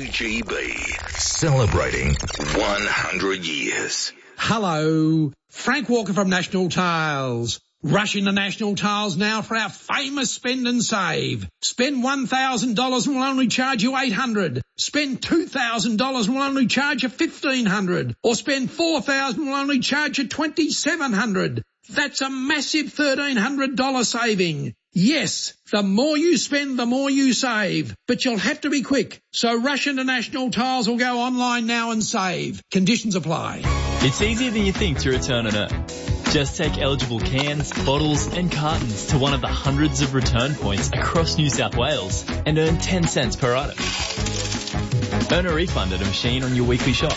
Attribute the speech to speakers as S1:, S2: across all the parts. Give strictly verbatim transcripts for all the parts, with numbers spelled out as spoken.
S1: G B, celebrating one hundred years.
S2: Hello, Frank Walker from National Tiles. Rush into National Tiles now for our famous spend and save. Spend one thousand dollars and we'll only charge you eight hundred dollars. Spend two thousand dollars and we'll only charge you fifteen hundred dollars. Or spend four thousand dollars and we'll only charge you twenty-seven hundred dollars. That's a massive thirteen hundred dollars saving. Yes, the more you spend, the more you save. But you'll have to be quick. So rush into National Tiles or go online now and save. Conditions apply.
S3: It's easier than you think to return and earn. Just take eligible cans, bottles and cartons to one of the hundreds of return points across New South Wales and earn ten cents per item. Earn a refund at a machine on your weekly shop.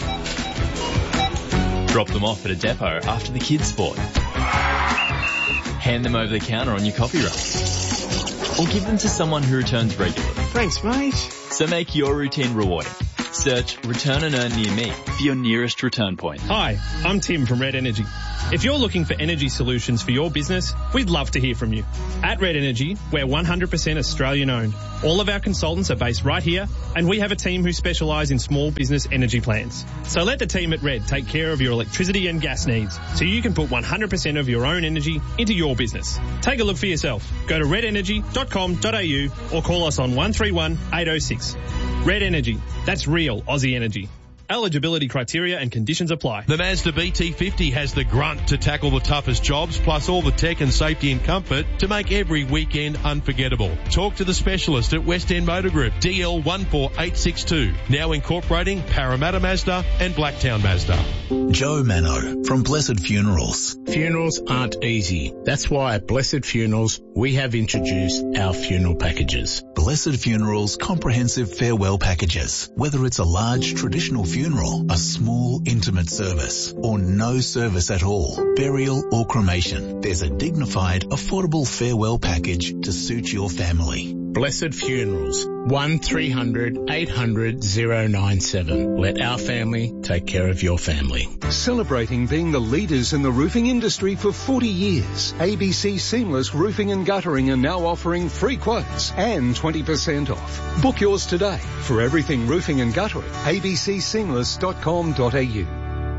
S3: Drop them off at a depot after the kids' sport. Hand them over the counter on your coffee run. Or give them to someone who returns regularly.
S4: Thanks, mate.
S3: So make your routine rewarding. Search Return and Earn near me for your nearest return point.
S5: Hi, I'm Tim from Red Energy. If you're looking for energy solutions for your business, we'd love to hear from you. At Red Energy, we're one hundred percent Australian owned. All of our consultants are based right here, and we have a team who specialise in small business energy plans. So let the team at Red take care of your electricity and gas needs, so you can put one hundred percent of your own energy into your business. Take a look for yourself. Go to red energy dot com dot a u or call us on one three one, eight oh six. Red Energy. That's real Aussie energy. Eligibility criteria and conditions apply.
S6: The Mazda B T fifty has the grunt to tackle the toughest jobs, plus all the tech and safety and comfort to make every weekend unforgettable. Talk to the specialist at West End Motor Group, D L one four eight six two, now incorporating Parramatta Mazda and Blacktown Mazda.
S7: Joe Mano from Blessed Funerals.
S8: Funerals aren't easy. That's why at Blessed Funerals we have introduced our funeral packages.
S7: Blessed Funerals comprehensive farewell packages. Whether it's a large traditional funeral, a small intimate service, or no service at all, burial or cremation, there's a dignified, affordable farewell package to suit your family.
S8: Blessed Funerals, one three hundred, eight hundred, oh nine seven. Let our family take care of your family.
S9: Celebrating being the leaders in the roofing industry for forty years, A B C Seamless Roofing and Guttering are now offering free quotes and twenty percent off. Book yours today for everything roofing and guttering. a b c seamless dot com dot a u.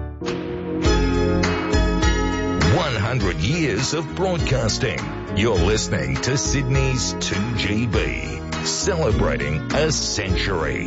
S1: one hundred years of broadcasting. You're listening to Sydney's two G B, celebrating a century.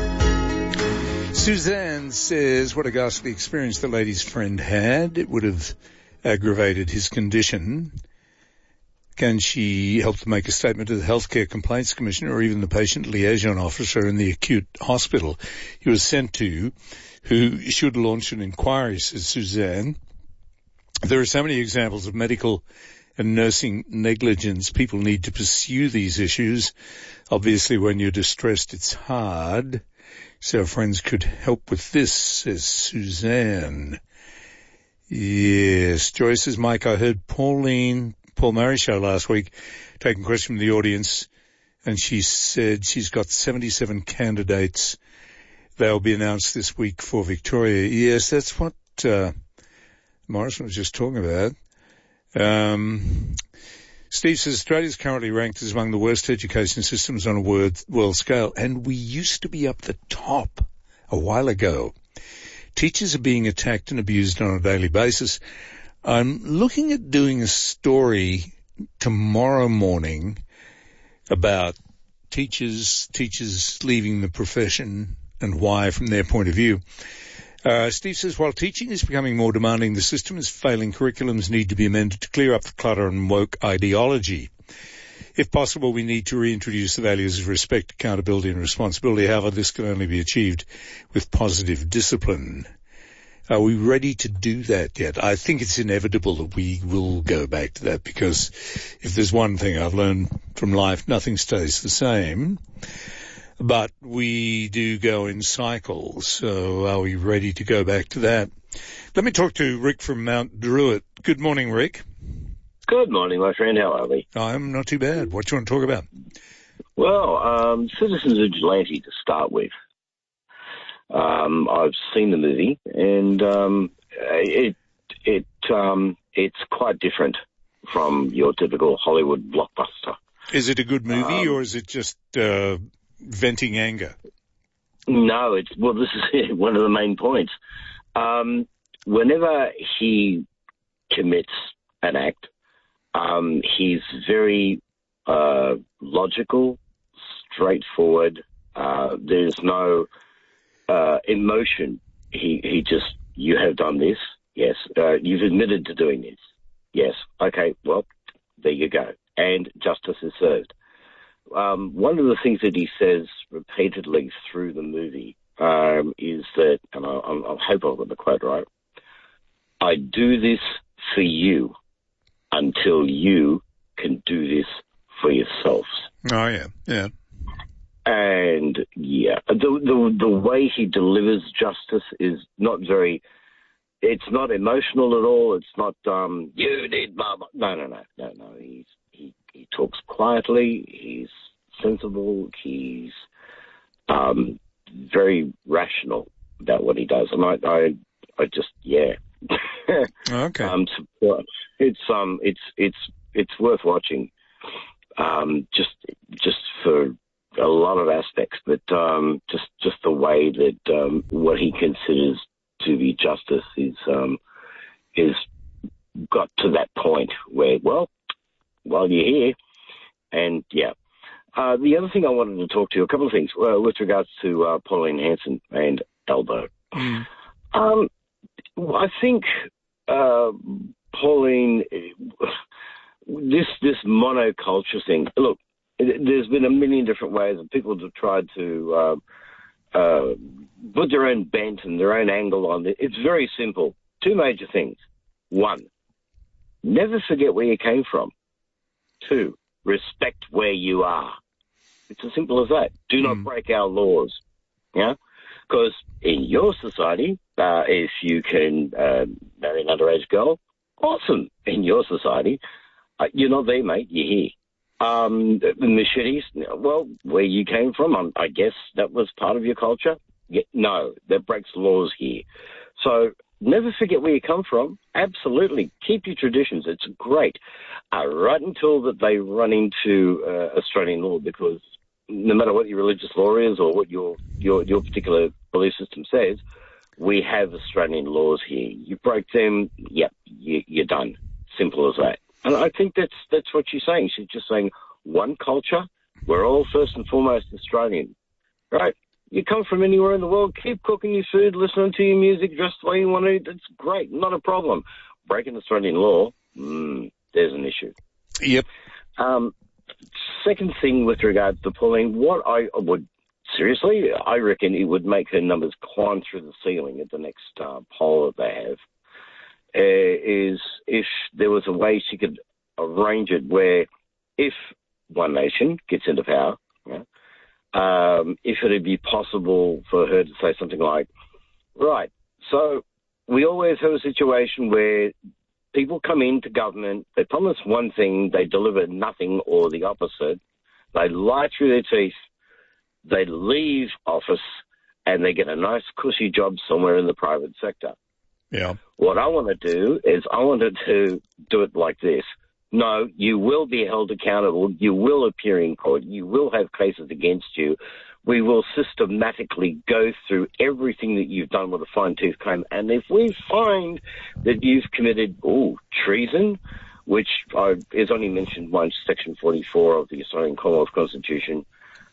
S10: Suzanne says what a ghastly experience the lady's friend had. It would have aggravated his condition. Can she help to make a statement to the Healthcare Complaints Commissioner or even the patient liaison officer in the acute hospital he was sent to, who should launch an inquiry, says Suzanne. There are so many examples of medical and nursing negligence. People need to pursue these issues. Obviously, when you're distressed, it's hard. So our friends could help with this, says Suzanne. Yes. Joyce says, Mike, I heard Pauline, Paul Murray show last week, taking questions from the audience, and she said she's got seventy-seven candidates. They'll be announced this week for Victoria. Yes, that's what uh, Morrison was just talking about. Um, Steve says Australia's currently ranked as among the worst education systems on a world, world scale, and we used to be up the top a while ago. Teachers are being attacked and abused on a daily basis. I'm looking at doing a story tomorrow morning about teachers, teachers leaving the profession and why from their point of view. Uh, Steve says, while teaching is becoming more demanding, the system is failing. Curriculums need to be amended to clear up the clutter and woke ideology. If possible, we need to reintroduce the values of respect, accountability and responsibility. However, this can only be achieved with positive discipline. Are we ready to do that yet? I think it's inevitable that we will go back to that, because if there's one thing I've learned from life, nothing stays the same. But we do go in cycles, so are we ready to go back to that? Let me talk to Rick from Mount Druitt. Good morning, Rick.
S11: Good morning, my friend. How are we?
S10: I'm not too bad. What do you want to talk about?
S11: Well, um, Citizens Vigilante to start with. Um, I've seen the movie, and um, it it um, it's quite different from your typical Hollywood blockbuster.
S10: Is it a good movie,
S11: um,
S10: or is it just uh, venting anger?
S11: No, it's, well, this is one of the main points. Um, whenever he commits an act, um, he's very uh, logical, straightforward. Uh, there's no uh, emotion. He he just, you have done this. Yes. Uh, you've admitted to doing this. Yes. Okay. Well, there you go. And justice is served. Um, one of the things that he says repeatedly through the movie um, is that, and I, I hope I've got the quote right, I do this for you until you can do this for yourselves.
S10: Oh, yeah, yeah.
S11: And, yeah, the, the, the way he delivers justice is not very, it's not emotional at all. It's not, um, you did blah, blah. No, no, no, no, no. He's, he, he talks quietly. He's sensible. He's um, very rational about what he does. And I, I, I just, yeah.
S10: Okay.
S11: um, it's um, it's it's it's worth watching. Um, just just for a lot of aspects, but um, just just the way that um, what he considers to be justice is um, is got to that point where, well, while you're here, and yeah. Uh, the other thing I wanted to talk to you, a couple of things uh, with regards to uh, Pauline Hanson and Albo. Mm. Um, I think uh, Pauline, this this monoculture thing. Look, there's been a million different ways, and people have tried to uh, uh, put their own bent and their own angle on it. It's very simple. Two major things. One, never forget where you came from. Two, respect where you are. It's as simple as that. Do not mm. break our laws. Yeah? Because in your society, uh, if you can uh, marry an underage girl, awesome. In your society, uh, you're not there, mate. You're here. Um, the machetes, well, where you came from, um, I guess that was part of your culture. Yeah, no, that breaks laws here. So never forget where you come from. Absolutely. Keep your traditions. It's great. Uh, right until that they run into uh, Australian law, because no matter what your religious law is or what your, your, your particular belief system says, we have Australian laws here. You break them, yep, you, you're done. Simple as that. And I think that's that's what she's saying. She's just saying one culture. We're all first and foremost Australian, right? You come from anywhere in the world, keep cooking your food, listening to your music, dress the way you want to. That's great, not a problem. Breaking Australian law, mm, there's an issue.
S10: Yep.
S11: Um, second thing with regards to Pauline, what I would, seriously, I reckon it would make her numbers climb through the ceiling at the next uh, poll that they have, uh, is if there was a way she could arrange it where if One Nation gets into power, yeah, um, if it would be possible for her to say something like, right, so we always have a situation where people come into government, they promise one thing, they deliver nothing or the opposite. They lie through their teeth, they leave office, and they get a nice cushy job somewhere in the private sector.
S10: Yeah.
S11: What I want to do is I wanted to do it like this. No, you will be held accountable. You will appear in court. You will have cases against you. We will systematically go through everything that you've done with a fine-tooth comb. And if we find that you've committed, oh, treason, which uh, is only mentioned once, Section forty-four of the Australian Commonwealth Constitution,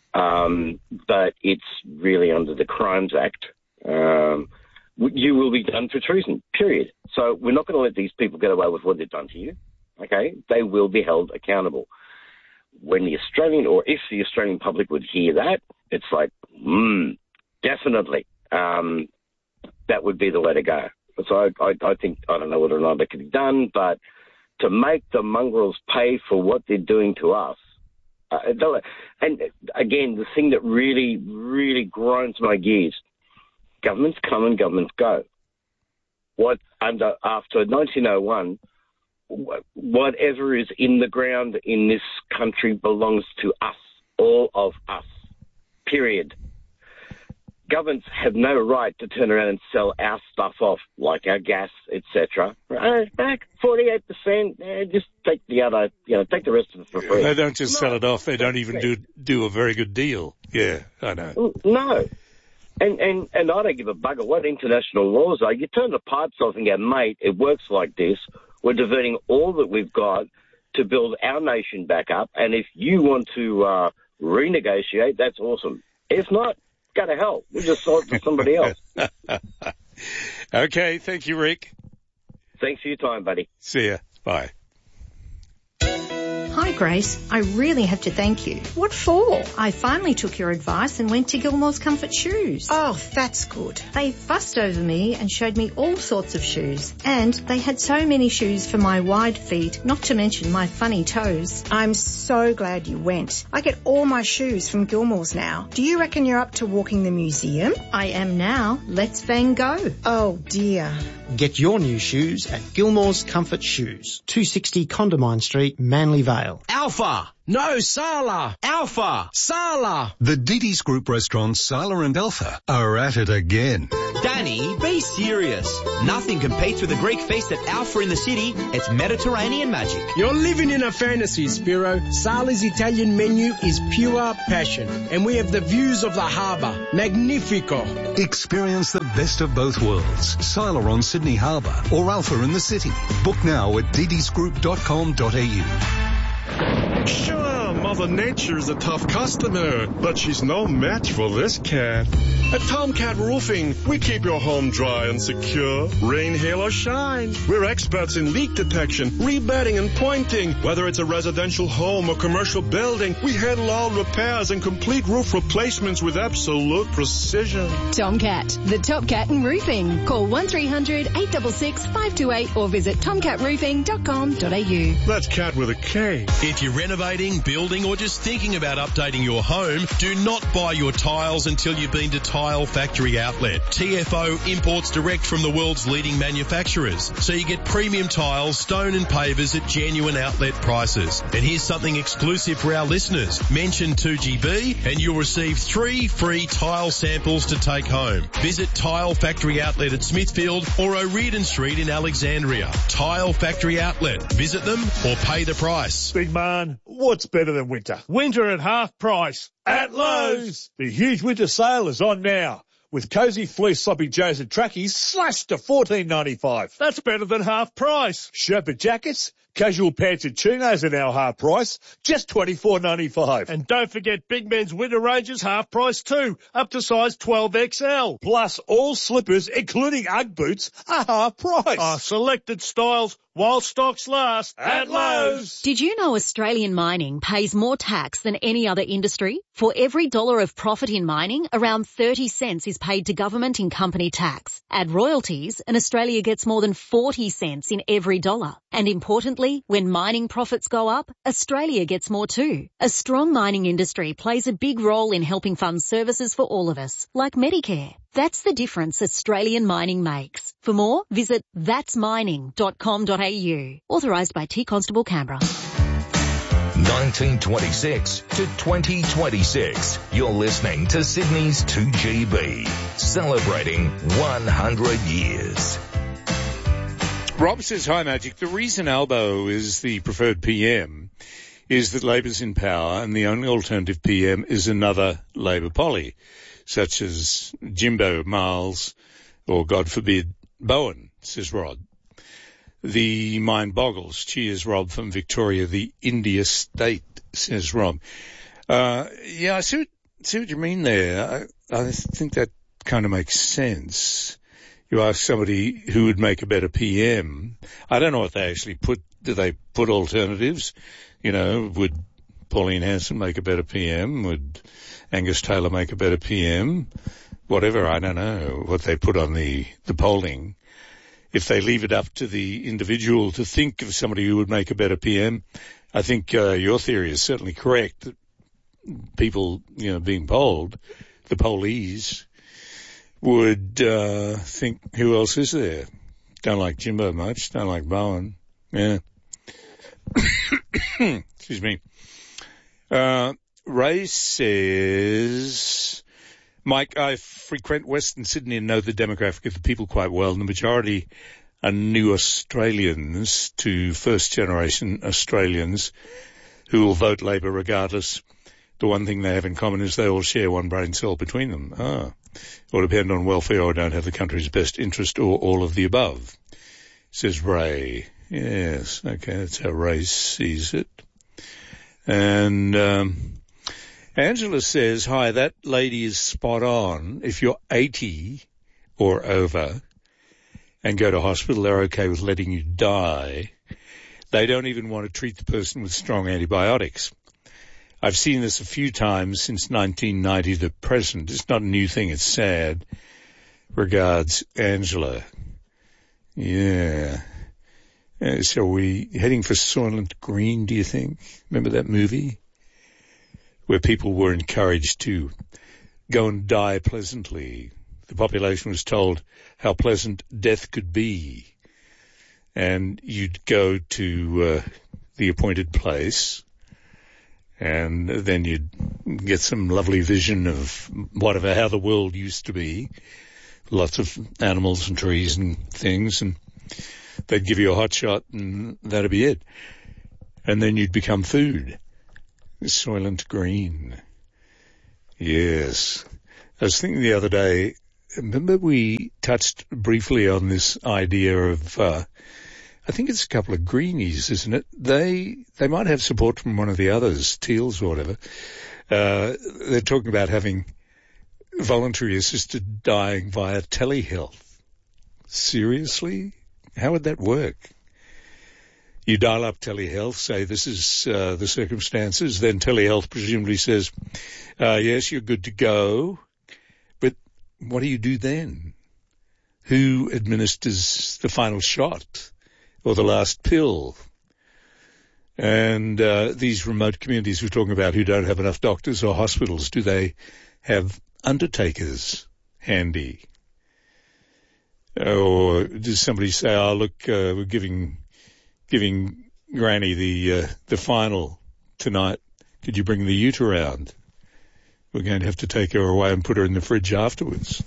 S11: um, but it's really under the Crimes Act, um, you will be done for treason, period. So we're not going to let these people get away with what they've done to you. Okay, they will be held accountable. When the Australian, or if the Australian public would hear that, it's like, hmm, definitely, um, that would be the way to go. So I, I, I think, I don't know whether or not it can be done, but to make the mongrels pay for what they're doing to us, uh, and again, the thing that really, really grinds my gears, governments come and governments go. What under after nineteen oh one, whatever is in the ground in this country belongs to us, all of us, period. Governments have no right to turn around and sell our stuff off, like our gas, et cetera. Uh, back forty-eight percent, uh, just take the other, you know, take the rest of it for free.
S10: They don't just no. sell it off, they don't even do do a very good deal. Yeah, I know.
S11: No. And, and, and I don't give a bugger what international laws are. You turn the pipes off and go, mate, it works like this. We're diverting all that we've got to build our nation back up. And if you want to uh, renegotiate, that's awesome. If not, go to hell. We'll just sell it to somebody else.
S10: Okay, thank you, Rick.
S11: Thanks for your time, buddy.
S10: See ya. Bye.
S4: Hi, Grace. I really have to thank you.
S12: What for?
S4: I finally took your advice and went to Gilmore's Comfort Shoes.
S12: Oh, that's good.
S4: They fussed over me and showed me all sorts of shoes. And they had so many shoes for my wide feet, not to mention my funny toes.
S12: I'm so glad you went. I get all my shoes from Gilmore's now. Do you reckon you're up to walking the museum?
S4: I am now. Let's Van Gogh.
S12: Oh, dear.
S13: Get your new shoes at Gilmore's Comfort Shoes, two sixty Condamine Street, Manly Vale.
S14: Alpha! No, Sala! Alpha! Sala!
S9: The Didi's Group restaurants Sala and Alpha are at it again.
S14: Danny, be serious. Nothing competes with the Greek feast at Alpha in the city. It's Mediterranean magic.
S15: You're living in a fantasy, Spiro. Sala's Italian menu is pure passion. And we have the views of the harbour. Magnifico.
S9: Experience the best of both worlds. Sala on Sydney Harbour or Alpha in the city. Book now at didis group dot com dot a u.
S16: Sure, Mother Nature's a tough customer, but she's no match for this cat. At Tomcat Roofing, we keep your home dry and secure, rain, hail, or shine. We're experts in leak detection, rebedding, and pointing. Whether it's a residential home or commercial building, we handle all repairs and complete roof replacements with absolute precision.
S17: Tomcat, the top cat in roofing. Call one three hundred, eight six six, five two eight or visit tomcat roofing dot com dot a u.
S16: That's cat with a K.
S6: If you're renovating, building, or just thinking about updating your home, do not buy your tiles until you've been to Tile Factory Outlet. T F O imports direct from the world's leading manufacturers, so you get premium tiles, stone and pavers at genuine outlet prices. And here's something exclusive for our listeners. Mention two G B and you'll receive three free tile samples to take home. Visit Tile Factory Outlet at Smithfield or O'Riordan Street in Alexandria. Tile Factory Outlet. Visit them or pay the price.
S18: Big man, what's better than winter? Winter at half price at Lowe's. The huge winter sale is on now, with Cozy Fleece Sloppy Joes and Trackies slashed to fourteen ninety-five. That's better than half price. Sherpa jackets, casual pants and chinos at our half price, just twenty-four ninety-five. And don't forget Big Men's winter ranges half price too, up to size twelve X L. Plus all slippers, including Ugg boots, are half price. Our selected styles while stocks last at Lowe's.
S17: Did you know Australian mining pays more tax than any other industry? For every dollar of profit in mining, around thirty cents is paid to government in company tax. Add royalties and Australia gets more than forty cents in every dollar. And importantly, when mining profits go up, Australia gets more too. A strong mining industry plays a big role in helping fund services for all of us, like Medicare. That's the difference Australian mining makes. For more, visit thats mining dot com dot a u. Authorised by T Constable Canberra.
S1: nineteen twenty-six to twenty twenty-six. You're listening to Sydney's two G B, celebrating one hundred years.
S10: Rob says, hi, Magic. The reason Albo is the preferred P M is that Labor's in power and the only alternative P M is another Labor poly, such as Jimbo, Miles, or, God forbid, Bowen, says Rod. The mind boggles. Cheers, Rob from Victoria, the India state, says Rob. Uh, yeah, I see what, see what you mean there. I, I think that kind of makes sense. You ask somebody who would make a better P M. I don't know what they actually put. Do they put alternatives? You know, would Pauline Hanson make a better P M? Would Angus Taylor make a better P M? Whatever, I don't know what they put on the, the polling. If they leave it up to the individual to think of somebody who would make a better P M, I think uh, your theory is certainly correct. That people, you know, being polled, the pollees, would uh, think, who else is there? Don't like Jimbo much, don't like Bowen. Yeah. Excuse me. Uh, Ray says, Mike, I frequent Western Sydney and know the demographic of the people quite well, and the majority are new Australians to first-generation Australians who will vote Labor regardless. The one thing they have in common is they all share one brain cell between them. Ah. or depend on welfare or don't have the country's best interest or all of the above, says Ray. Yes, okay, that's how Ray sees it. And um, Angela says, hi, that lady is spot on. If you're eighty or over and go to hospital, they're okay with letting you die. They don't even want to treat the person with strong antibiotics. I've seen this a few times since nineteen ninety to present. It's not a new thing. It's sad. Regards, Angela. Yeah. Uh, so are we heading for Soylent Green, do you think? Remember that movie? Where people were encouraged to go and die pleasantly. The population was told how pleasant death could be. And you'd go to uh, the appointed place, and then you'd get some lovely vision of whatever, how the world used to be. Lots of animals and trees and things, and they'd give you a hot shot, and that'd be it. And then you'd become food. Soylent Green. Yes. I was thinking the other day, remember we touched briefly on this idea of, uh, I think it's a couple of greenies, isn't it? They, they might have support from one of the others, Teals or whatever. Uh, they're talking about having voluntary assisted dying via telehealth. Seriously? How would that work? You dial up telehealth, say this is uh, the circumstances, then telehealth presumably says, uh, yes, you're good to go. But what do you do then? Who administers the final shot or the last pill? And uh, these remote communities we're talking about who don't have enough doctors or hospitals, do they have undertakers handy? Or does somebody say, oh, look, uh, we're giving giving Granny the uh, the final tonight. Could you bring the ute around? We're going to have to take her away and put her in the fridge afterwards.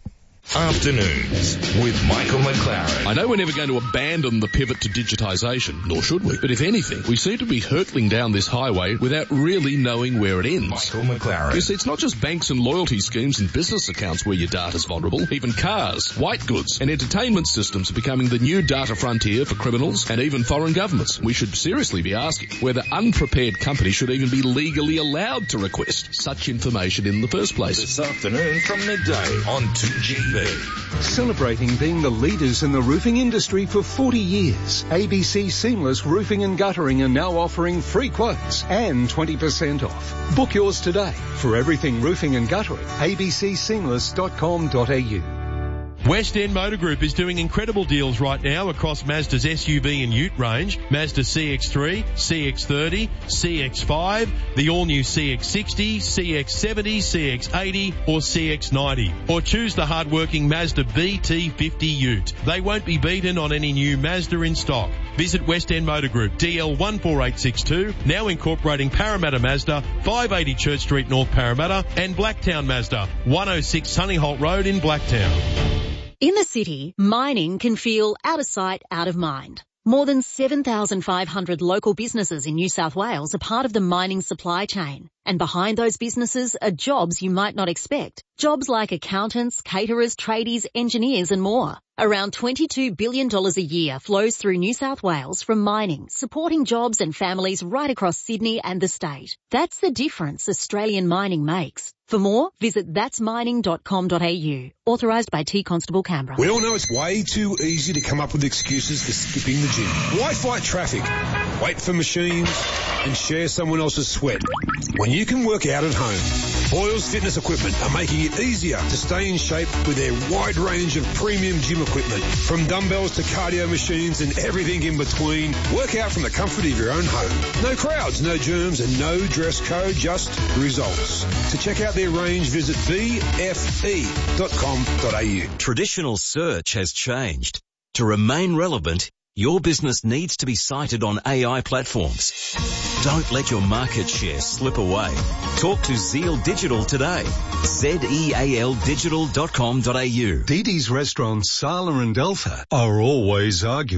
S1: Afternoons with Michael McLaren.
S19: I know we're never going to abandon the pivot to digitisation, nor should we. But if anything, we seem to be hurtling down this highway without really knowing where it ends.
S1: Michael McLaren.
S19: You see, it's not just banks and loyalty schemes and business accounts where your data's vulnerable. Even cars, white goods and entertainment systems are becoming the new data frontier for criminals and even foreign governments. We should seriously be asking whether unprepared companies should even be legally allowed to request such information in the first place.
S1: This afternoon from midday on two G B.
S9: Celebrating being the leaders in the roofing industry for forty years, A B C Seamless Roofing and Guttering are now offering free quotes and twenty percent off. Book yours today. For everything roofing and guttering, a b c seamless dot com dot a u.
S6: West End Motor Group is doing incredible deals right now across Mazda's S U V and Ute range, Mazda C X three, C X thirty, C X five, the all-new C X sixty, C X seventy, C X eighty or C X ninety. Or choose the hard-working Mazda B T fifty Ute. They won't be beaten on any new Mazda in stock. Visit West End Motor Group, D L one four eight six two, now incorporating Parramatta Mazda, five eighty Church Street, North Parramatta, and Blacktown Mazda, one oh six Sunnyholt Road in Blacktown.
S17: In the city, mining can feel out of sight, out of mind. More than seven thousand five hundred local businesses in New South Wales are part of the mining supply chain. And behind those businesses are jobs you might not expect. Jobs like accountants, caterers, tradies, engineers and more. Around twenty-two billion dollars a year flows through New South Wales from mining, supporting jobs and families right across Sydney and the state. That's the difference Australian mining makes. For more, visit thats mining dot com dot a u. Authorised by T Constable Canberra.
S20: We all know it's way too easy to come up with excuses for skipping the gym. Why fight traffic, wait for machines, and share someone else's sweat when you can work out at home? Boyles Fitness Equipment are making it easier to stay in shape with their wide range of premium gym equipment. From dumbbells to cardio machines and everything in between, work out from the comfort of your own home. No crowds, no germs, and no dress code, just results. To check out their range, visit b f e dot com dot a u.
S21: Traditional search has changed. To remain relevant, your business needs to be cited on A I platforms. Don't let your market share slip away. Talk to Zeal Digital today. Z E A L digital dot com dot a u.
S9: Dee Dee's restaurants Sala and Alpha are always arguing.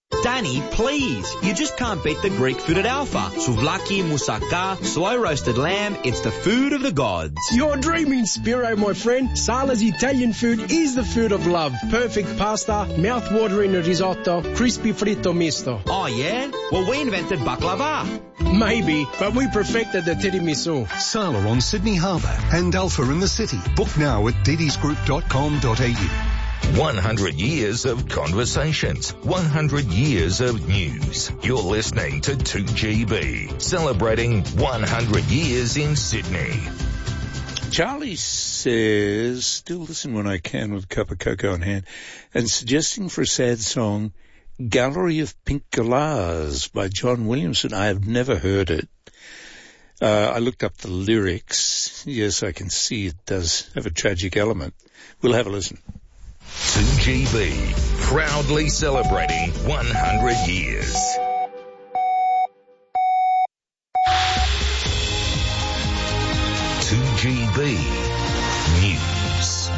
S14: Danny, please. You just can't beat the Greek food at Alpha. Souvlaki, moussaka, slow-roasted lamb. It's the food of the gods.
S15: You're dreaming, Spiro, my friend. Sala's Italian food is the food of love. Perfect pasta, mouth-watering risotto, crispy fritto misto.
S14: Oh, yeah? Well, we invented baklava.
S15: Maybe, but we perfected the tiramisu.
S9: Sala on Sydney Harbour and Alpha in the city. Book now at d d s group dot com dot a u.
S1: one hundred years of conversations, one hundred years of news. You're listening to two G B, celebrating one hundred years in Sydney.
S10: Charlie says, still listen when I can with a cup of cocoa in hand, and suggesting for a sad song, Gallery of Pink Galahs by John Williamson. I have never heard it. Uh, I looked up the lyrics. Yes, I can see it does have a tragic element. We'll have a listen.
S1: two G B, proudly celebrating one hundred years. two G B News.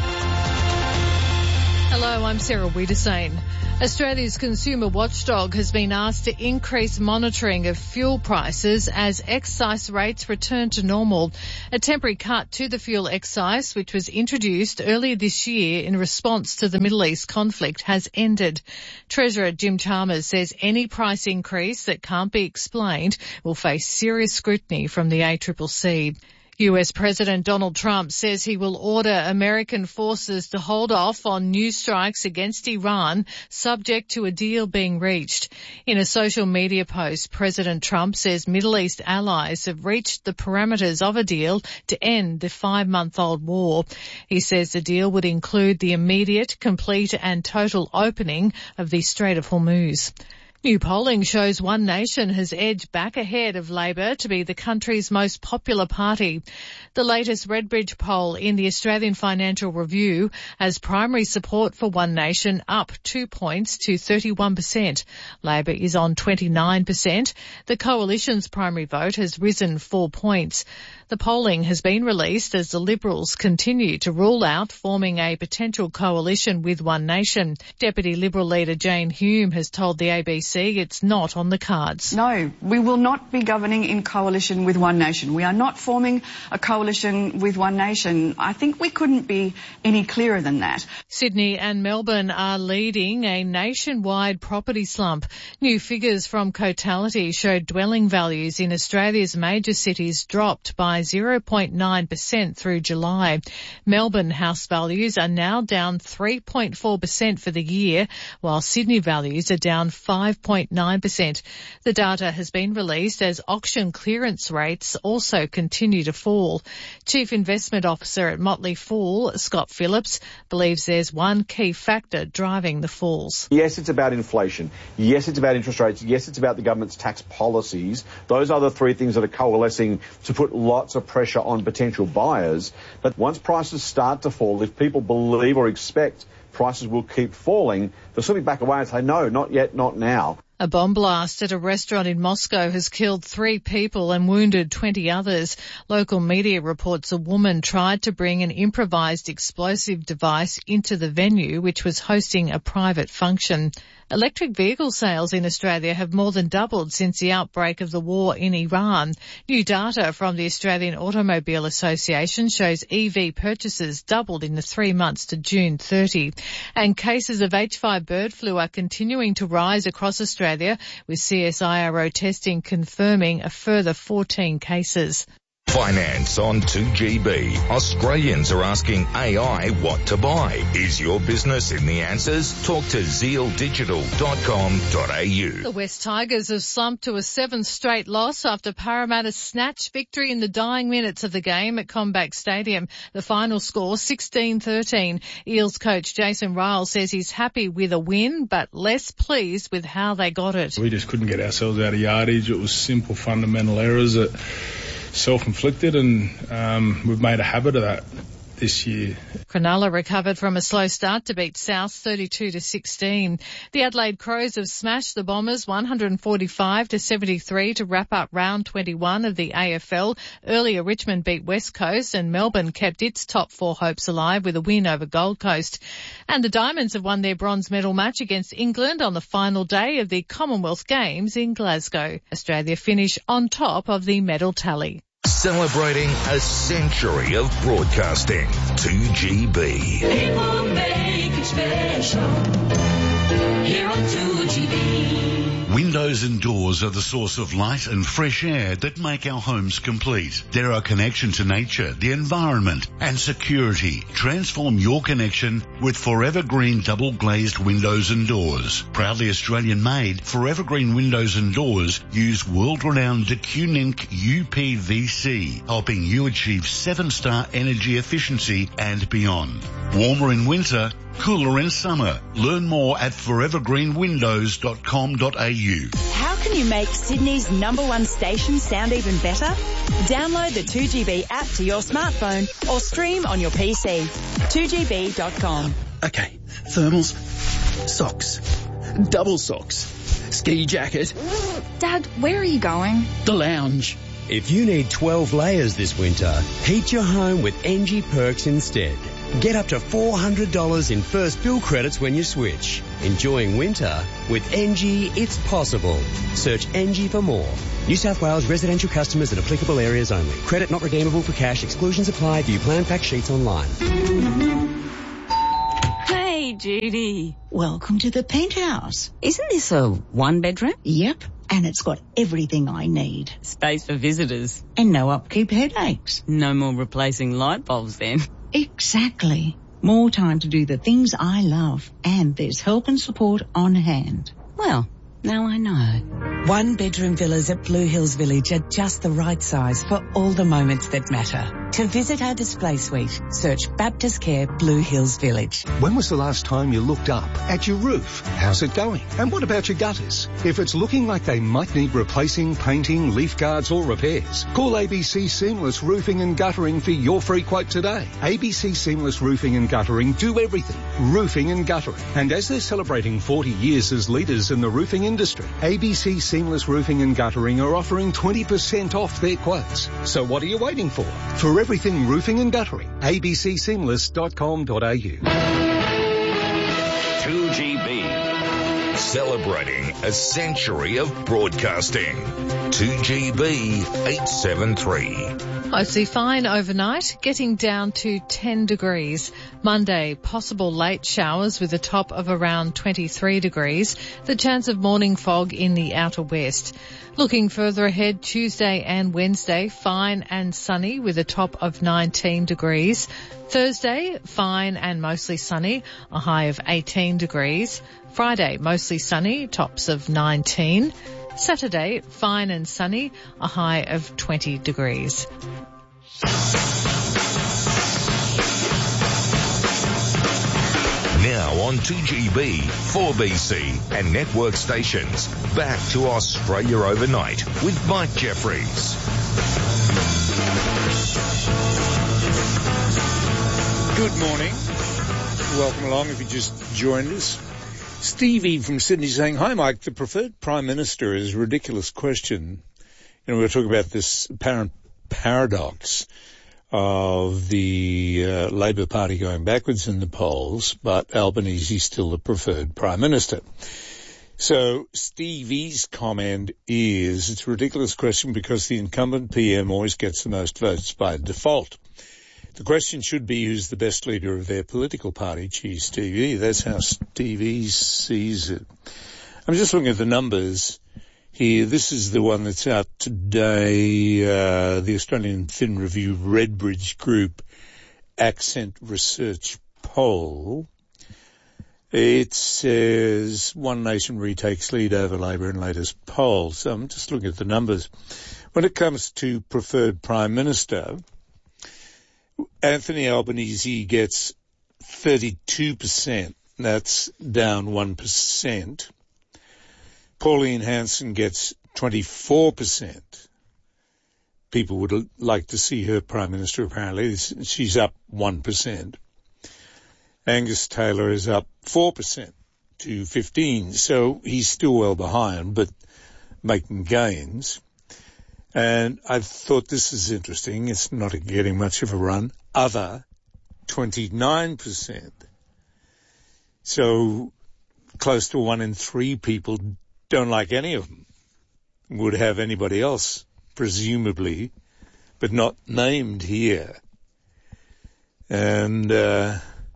S2: Hello, I'm Sarah Wiedersane. Australia's consumer watchdog has been asked to increase monitoring of fuel prices as excise rates return to normal. A temporary cut to the fuel excise, which was introduced earlier this year in response to the Middle East conflict, has ended. Treasurer Jim Chalmers says any price increase that can't be explained will face serious scrutiny from the A C C C. U S President Donald Trump says he will order American forces to hold off on new strikes against Iran, subject to a deal being reached. In a social media post, President Trump says Middle East allies have reached the parameters of a deal to end the five-month-old war. He says the deal would include the immediate, complete and total opening of the Strait of Hormuz. New polling shows One Nation has edged back ahead of Labor to be the country's most popular party. The latest Redbridge poll in the Australian Financial Review has primary support for One Nation up two points to thirty-one percent. Labor is on twenty-nine percent. The Coalition's primary vote has risen four points. The polling has been released as the Liberals continue to rule out forming a potential coalition with One Nation. Deputy Liberal leader Jane Hume has told the A B C it's not on the cards.
S22: No, we will not be governing in coalition with One Nation. We are not forming a coalition with One Nation. I think we couldn't be any clearer than that.
S2: Sydney and Melbourne are leading a nationwide property slump. New figures from Cotality showed dwelling values in Australia's major cities dropped by zero point nine percent through July. Melbourne house values are now down three point four percent for the year, while Sydney values are down five point nine percent. The data has been released as auction clearance rates also continue to fall. Chief Investment Officer at Motley Fool, Scott Phillips, believes there's one key factor driving the falls.
S23: Yes, it's about inflation. Yes, it's about interest rates. Yes, it's about the government's tax policies. Those are the three things that are coalescing to put lots of pressure on potential buyers. But once prices start to fall, if people believe or expect prices will keep falling, they'll sort of back away and say, no, not yet, not now.
S2: A bomb blast at a restaurant in Moscow has killed three people and wounded twenty others. Local media reports a woman tried to bring an improvised explosive device into the venue, which was hosting a private function. Electric vehicle sales in Australia have more than doubled since the outbreak of the war in Iran. New data from the Australian Automobile Association shows E V purchases doubled in the three months to June thirtieth. And cases of H five bird flu are continuing to rise across Australia, with C S I R O testing confirming a further fourteen cases.
S1: Finance on two G B. Australians are asking A I what to buy. Is your business in the answers? Talk to zeal digital dot com dot a u.
S2: The West Tigers have slumped to a seventh straight loss after Parramatta snatched victory in the dying minutes of the game at Combank Stadium. The final score sixteen thirteen. Eels coach Jason Ryle says he's happy with a win but less pleased with how they got it.
S24: We just couldn't get ourselves out of yardage. It was simple fundamental errors that self-inflicted, and um, we've made a habit of that this year.
S2: Cronulla recovered from a slow start to beat South thirty-two to sixteen. The Adelaide Crows have smashed the Bombers one forty-five to seventy-three to wrap up round twenty-one of the A F L. Earlier, Richmond beat West Coast and Melbourne kept its top four hopes alive with a win over Gold Coast. And the Diamonds have won their bronze medal match against England on the final day of the Commonwealth Games in Glasgow. Australia finish on top of the medal tally.
S1: Celebrating a century of broadcasting. two G B.
S3: People make it special here on two G B.
S5: Windows and doors are the source of light and fresh air that make our homes complete. They're our connection to nature, the environment and security. Transform your connection with Forever Green double glazed windows and doors. Proudly Australian made, Forever Green windows and doors use world-renowned DeCunink U P V C, helping you achieve seven-star energy efficiency and beyond. Warmer in winter, cooler in summer. Learn more at forever green windows dot com dot a u.
S7: How can you make Sydney's number one station sound even better? Download the two G B app to your smartphone or stream on your P C. two G B dot com.
S8: Okay, thermals, socks, double socks, ski jacket.
S22: Dad, where are you going?
S8: The lounge.
S25: If you need twelve layers this winter, heat your home with N G Perks instead. Get up to four hundred dollars in first bill credits when you switch. Enjoying winter with N G, it's possible. Search N G for more. New South Wales residential customers in applicable areas only. Credit not redeemable for cash. Exclusions apply. View plan fact sheets online.
S26: Hey, Judy.
S27: Welcome to the penthouse.
S26: Isn't this a one bedroom?
S27: Yep. And it's got everything I need.
S26: Space for visitors.
S27: And no upkeep headaches.
S26: No more replacing light bulbs then.
S27: Exactly. More time to do the things I love. And there's help and support on hand.
S26: Well, now I know.
S28: One bedroom villas at Blue Hills Village are just the right size for all the moments that matter. To visit our display suite, search Baptist Care Blue Hills Village.
S9: When was the last time you looked up at your roof? How's it going? And what about your gutters? If it's looking like they might need replacing, painting, leaf guards or repairs, call A B C Seamless Roofing and Guttering for your free quote today. A B C Seamless Roofing and Guttering do everything. Roofing and guttering. And as they're celebrating forty years as leaders in the roofing industry, A B C Seamless Roofing and Guttering are offering twenty percent off their quotes. So what are you waiting for? For everything roofing and guttering, a b c seamless dot com dot a u.
S1: two G B. Celebrating a century of broadcasting. two G B eight seven three.
S2: Mostly fine overnight, getting down to ten degrees. Monday, possible late showers with a top of around twenty-three degrees. The chance of morning fog in the outer west. Looking further ahead, Tuesday and Wednesday, fine and sunny with a top of nineteen degrees. Thursday, fine and mostly sunny, a high of eighteen degrees. Friday, mostly sunny, tops of nineteen. Saturday, fine and sunny, a high of twenty degrees.
S1: Now on two G B, four B C and network stations. Back to Australia Overnight with Mike Jeffries.
S10: Good morning. Welcome along if you just joined us. Stevie from Sydney saying, hi Mike, the preferred Prime Minister is a ridiculous question. You know, we're talking about this apparent paradox of the uh, Labor Party going backwards in the polls, but Albanese is still the preferred Prime Minister. So Stevie's comment is, it's a ridiculous question because the incumbent P M always gets the most votes by default. The question should be who's the best leader of their political party. Gee, Stevie, that's how Stevie sees it. I'm just looking at the numbers here. This is the one that's out today, uh, the Australian Fin Review Redbridge Group Accent Research Poll. It says One Nation retakes lead over Labor in latest poll. So I'm just looking at the numbers. When it comes to preferred Prime Minister, Anthony Albanese gets thirty-two percent. That's down one percent. Pauline Hanson gets twenty-four percent. people would l- like to see her Prime Minister, apparently. She's up one percent. Angus Taylor is up four percent to fifteen, so he's still well behind, but making gains. And I thought this is interesting. It's not getting much of a run. Other, twenty-nine percent. So close to one in three people don't like any of them. Would have anybody else, presumably, but not named here. And, uh,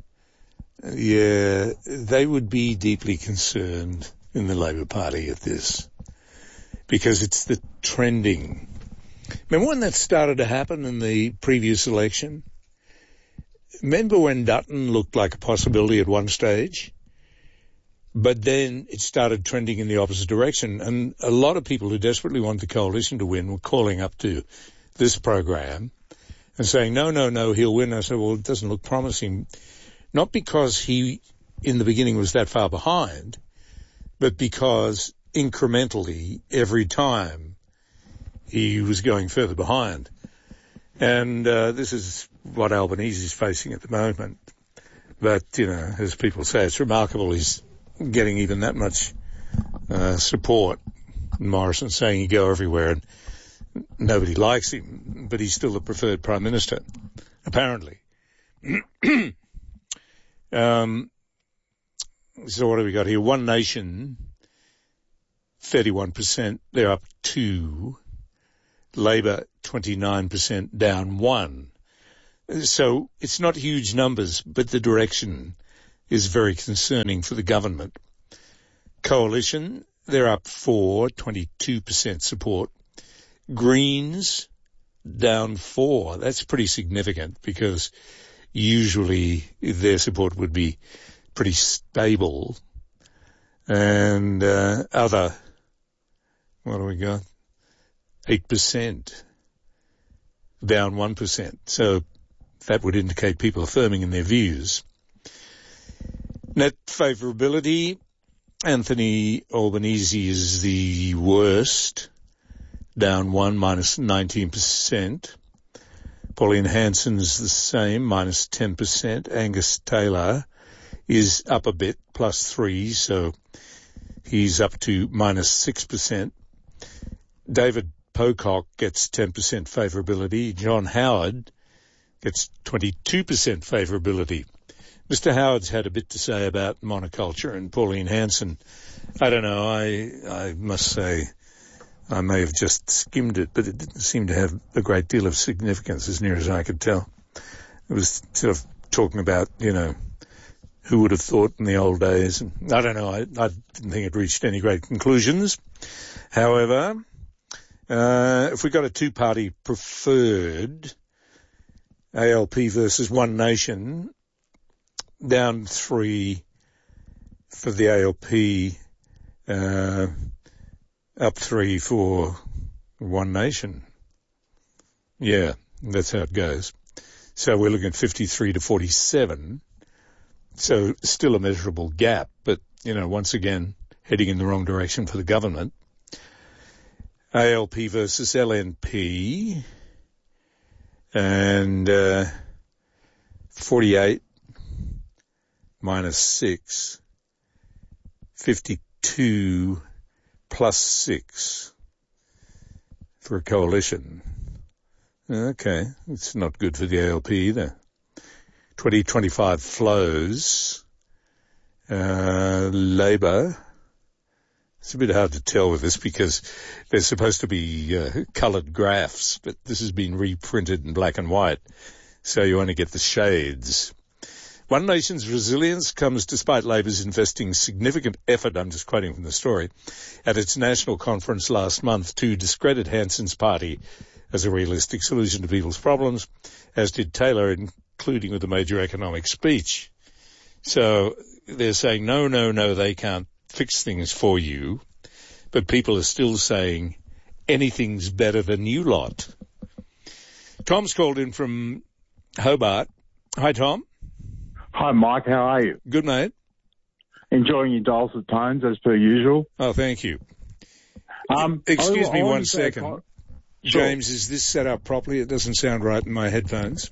S10: yeah, they would be deeply concerned in the Labor Party at this, because it's the trending. Remember when that started to happen in the previous election? Remember when Dutton looked like a possibility at one stage? But then it started trending in the opposite direction, and a lot of people who desperately wanted the coalition to win were calling up to this program and saying, no, no, no, he'll win. I said, well, it doesn't look promising. Not because he, in the beginning, was that far behind, but because incrementally, every time, he was going further behind. And uh, this is what Albanese is facing at the moment. But, you know, as people say, it's remarkable he's getting even that much uh, support. Morrison saying he go everywhere and nobody likes him, but he's still the preferred Prime Minister, apparently. um, so what have we got here? One Nation, thirty-one percent, they're up two. Labor, twenty-nine percent, down one. So it's not huge numbers, but the direction is very concerning for the government. Coalition, they're up four, twenty-two percent support. Greens, down four. That's pretty significant because usually their support would be pretty stable. And uh, other, what do we got? eight percent, down one percent. So that would indicate people are firming in their views. Net favourability, Anthony Albanese is the worst, down one, minus nineteen percent. Pauline Hanson's the same, minus ten percent. Angus Taylor is up a bit, plus three, so he's up to minus six percent. David Pocock gets ten percent favourability. John Howard gets twenty-two percent favourability. Mister Howard's had a bit to say about monoculture and Pauline Hanson. I don't know, I I must say I may have just skimmed it, but it didn't seem to have a great deal of significance as near as I could tell. It was sort of talking about, you know, who would have thought in the old days. And I don't know, I, I didn't think it reached any great conclusions. However, uh, if we got a two-party preferred, A L P versus One Nation, down three for the A L P, uh, up three for One Nation. Yeah, that's how it goes. So we're looking at fifty-three to forty-seven. So still a measurable gap, but, you know, once again, heading in the wrong direction for the government. A L P versus L N P, and uh, forty-eight minus six, fifty-two plus six for a coalition. Okay, it's not good for the A L P either. twenty twenty-five flows. Uh, Labor. It's a bit hard to tell with this because they're supposed to be uh, coloured graphs, but this has been reprinted in black and white, so you only get the shades. One Nation's resilience comes despite Labor's investing significant effort, I'm just quoting from the story, at its national conference last month to discredit Hanson's party as a realistic solution to people's problems, as did Taylor, including with a major economic speech. So they're saying, no, no, no, they can't fix things for you, but people are still saying anything's better than you lot. Tom's called in from Hobart. Hi, Tom.
S4: Hi, Mike. How are you?
S10: Good, mate.
S4: Enjoying your dulcet tones as per usual.
S10: Oh, thank you.
S4: Um,
S10: Excuse
S4: I,
S10: me
S4: I
S10: one second.
S4: Say, Sure.
S10: James, is this set up properly? It doesn't sound right in my headphones.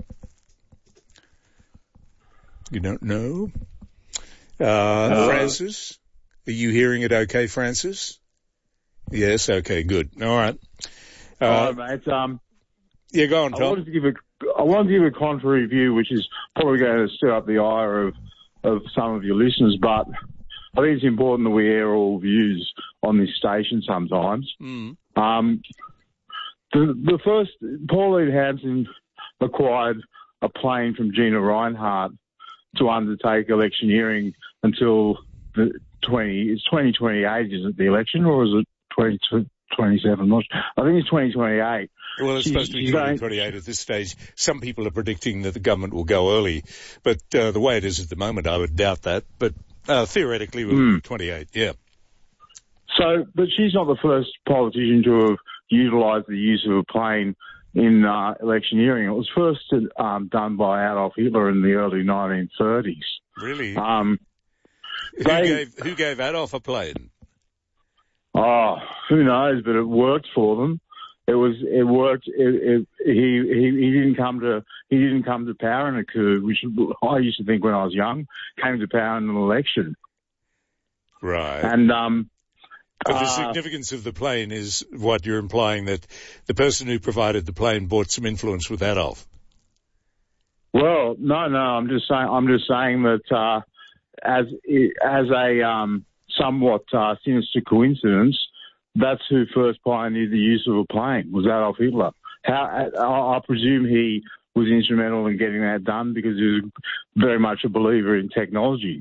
S10: You don't know? Uh, uh, Francis? Are you hearing it okay, Francis? Yes, okay, good. All right. Uh,
S4: All right, mate. Um,
S10: yeah, go on, Tom.
S4: I wanted to give a, I wanted to give a contrary view, which is probably going to stir up the ire of, of some of your listeners, but I think it's important that we air all views on this station sometimes.
S10: Mm.
S4: Um, the, the first, Pauline Hanson acquired a plane from Gina Reinhardt to undertake electioneering until the twenty, it's twenty twenty-eight, is it the election, or is it twenty twenty-seven? Not, I think it's twenty twenty-eight.
S10: Well, it's
S4: She,
S10: supposed to be twenty twenty-eight at this stage. Some people are predicting that the government will go early, but uh, the way it is at the moment, I would doubt that. But uh, theoretically, we'll
S4: mm.
S10: be twenty-eight, yeah.
S4: So, but she's not the first politician to have utilised the use of a plane in uh, electioneering. It was first um, done by Adolf Hitler in the early nineteen thirties.
S10: Really?
S4: Um,
S10: who,
S4: they,
S10: gave, who gave Adolf a plane?
S4: Oh, who knows? But it worked for them. It was it worked. It, it, he he he didn't come to he didn't come to power in a coup, which I used to think when I was young. Came to power in an election.
S10: Right.
S4: And um.
S10: But the
S4: uh,
S10: significance of the plane is what you're implying, that the person who provided the plane brought some influence with Adolf.
S4: Well, no, no. I'm just saying. I'm just saying that uh, as as a um, somewhat uh, sinister coincidence, that's who first pioneered the use of a plane, was Adolf Hitler. How I, I presume he was instrumental in getting that done because he was very much a believer in technology.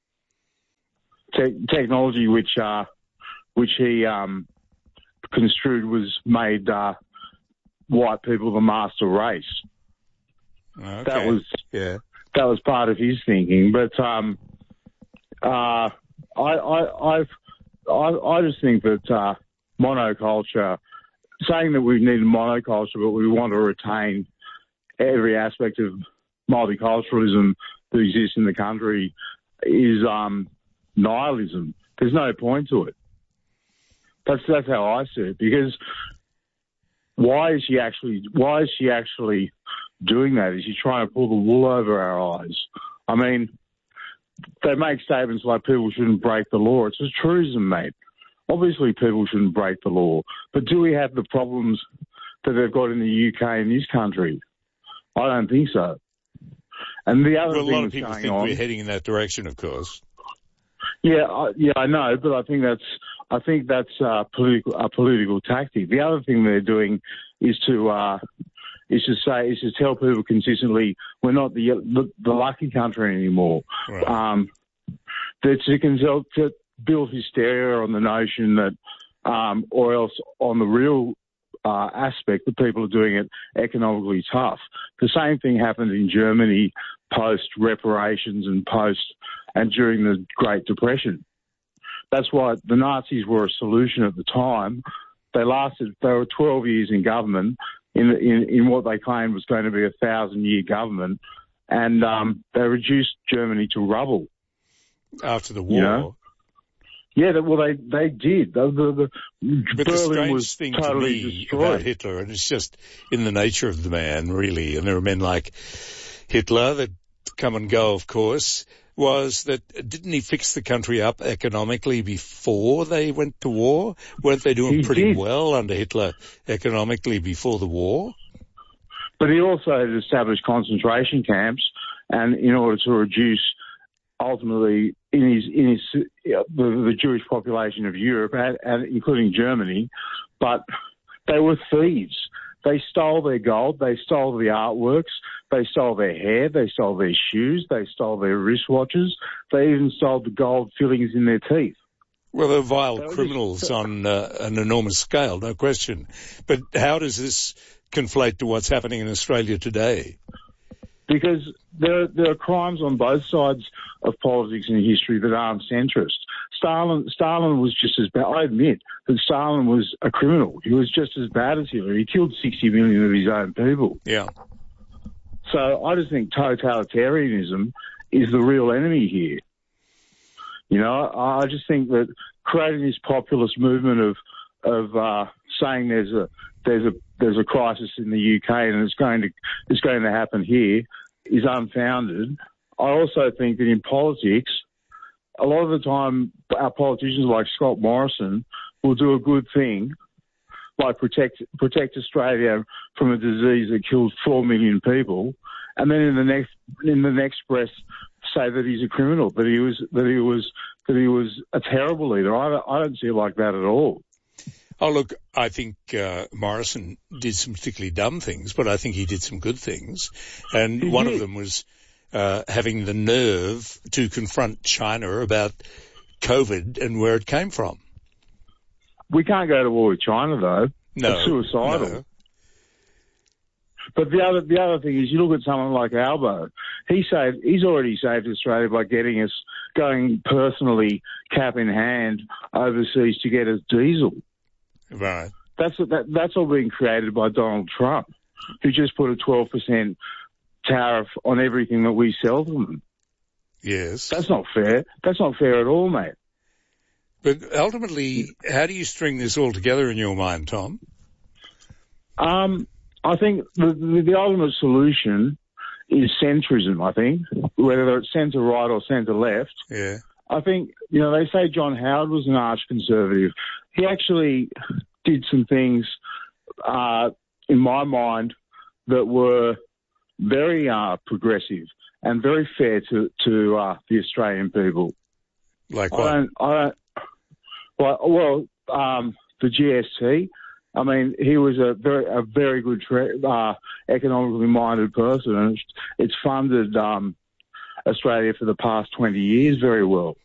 S4: Te- technology, which uh, which he um, construed was made uh, white people the master race.
S10: Okay.
S4: That was
S10: yeah.
S4: That was part of his thinking. But um, uh, I, I, I've, I, I just think that uh, monoculture, saying that we need monoculture, but we want to retain every aspect of multiculturalism that exists in the country, is um, nihilism. There's no point to it. That's that's how I see it. Because why is she actually? Why is she actually doing that? Is she trying to pull the wool over our eyes? I mean, they make statements like people shouldn't break the law. It's a truism, mate. Obviously, people shouldn't break the law. But do we have the problems that they've got in the U K and this country? I don't think so. And the other
S10: well,
S4: thing
S10: a lot of
S4: that's
S10: people
S4: going
S10: think
S4: on,
S10: we're heading in that direction, of course.
S4: Yeah, I, yeah, I know, but I think that's I think that's a political a political tactic. The other thing they're doing is to uh, is to say is to tell people consistently we're not the the, the lucky country anymore.
S10: Right.
S4: Um, that to, to, to build hysteria on the notion that, um, or else on the real uh, aspect that people are doing it economically tough. The same thing happened in Germany post reparations and post and during the Great Depression. That's why the Nazis were a solution at the time. They lasted, they were twelve years in government in, in, in what they claimed was going to be a thousand-year government, and um, they reduced Germany to rubble.
S10: After the war.
S4: You know? Yeah, they, well, they, they did. The, the, the,
S10: but
S4: Berlin
S10: the strange
S4: was
S10: thing
S4: totally
S10: to me
S4: destroyed.
S10: about Hitler, and it's just in the nature of the man, really, and there are men like Hitler that come and go, of course, was that didn't he fix the country up economically before they went to war? Weren't they doing
S4: He
S10: pretty
S4: did.
S10: well under Hitler economically before the war?
S4: But he also had established concentration camps, and in order to reduce, ultimately, in his in his uh, the, the Jewish population of Europe, and, and including Germany, but they were thieves. They stole their gold, they stole the artworks, they stole their hair, they stole their shoes, they stole their wristwatches, they even stole the gold fillings in their teeth.
S10: Well, they're vile
S4: They were
S10: criminals
S4: just-
S10: on uh, an enormous scale, no question. But how does this conflate to what's happening in Australia today?
S4: Because there, there are crimes on both sides of politics and history that aren't centrist. Stalin, Stalin was just as bad. I admit that Stalin was a criminal. He was just as bad as Hitler. He killed sixty million of his own people.
S10: Yeah.
S4: So I just think totalitarianism is the real enemy here. You know, I I just think that creating this populist movement of of uh, saying there's a there's a there's a crisis in the U K and it's going to it's going to happen here is unfounded. I also think that in politics, a lot of the time, our politicians like Scott Morrison will do a good thing, like protect protect Australia from a disease that killed four million people, and then in the next in the next breath say that he's a criminal, that he was that he was that he was a terrible leader. I don't, I don't see it like that at all.
S10: Oh, look, I think uh, Morrison did some particularly dumb things, but I think he did some good things. And
S4: He
S10: one
S4: did.
S10: of them was uh, having the nerve to confront China about COVID and where it came from.
S4: We can't go to war with China, though.
S10: No,
S4: It's suicidal.
S10: no.
S4: But the other the other thing is, you look at someone like Albo. He saved. He's already saved Australia by getting us going personally, cap in hand, overseas to get us diesel.
S10: Right.
S4: That's that, that's all being created by Donald Trump, who just put a twelve percent tariff on everything that we sell to them.
S10: Yes.
S4: That's not fair. That's not fair at all, mate.
S10: But ultimately, how do you string this all together in your mind, Tom?
S4: Um, I think the, the, the ultimate solution is centrism, I think, whether it's centre right or centre left.
S10: Yeah.
S4: I think, you know, they say John Howard was an arch conservative. He actually did some things, uh, in my mind, that were very uh, progressive and very fair to, to uh, the Australian people.
S10: Like
S4: I
S10: what?
S4: don't, I don't, well, well um, the G S T. I mean, he was a very, a very good, tra- uh, economically minded person, and it's, it's funded um, Australia for the past twenty years very well.